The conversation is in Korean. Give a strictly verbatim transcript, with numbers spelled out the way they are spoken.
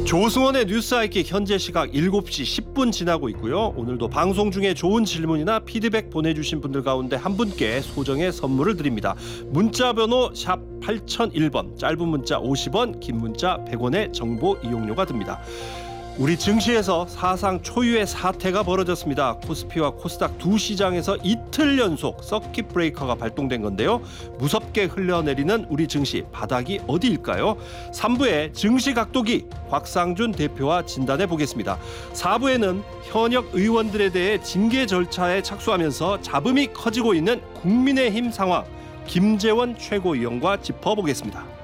조승원의 뉴스 아이킥 현재 시각 일곱 시 십 분 지나고 있고요. 오늘도 방송 중에 좋은 질문이나 피드백 보내주신 분들 가운데 한 분께 소정의 선물을 드립니다. 문자 번호 샵 팔공공일 번, 짧은 문자 오십 원, 긴 문자 백 원의 정보 이용료가 듭니다. 우리 증시에서 사상 초유의 사태가 벌어졌습니다. 코스피와 코스닥 두 시장에서 이틀 연속 서킷 브레이커가 발동된 건데요. 무섭게 흘러내리는 우리 증시, 바닥이 어디일까요? 삼 부에 증시 각도기 곽상준 대표와 진단해 보겠습니다. 사 부에는 현역 의원들에 대해 징계 절차에 착수하면서 잡음이 커지고 있는 국민의힘 상황, 김재원 최고위원과 짚어보겠습니다.